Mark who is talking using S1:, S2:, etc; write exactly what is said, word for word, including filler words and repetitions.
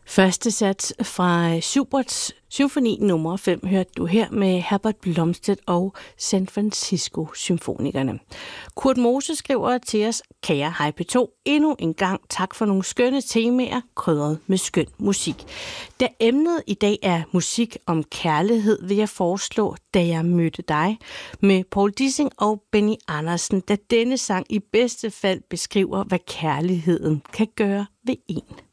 S1: Første sats fra Schuberts symfoni nummer fem hørte du her med Herbert Blomstedt og San Francisco Symfonikerne. Kurt Mose skriver til os: Kære Hej P to, endnu en gang tak for nogle skønne temaer, krydret med skøn musik. Da emnet i dag er musik om kærlighed, vil jeg foreslå Da jeg mødte dig med Paul Dissing og Benny Andersen, da denne sang i bedste fald beskriver, hvad kærligheden kan gøre ved en.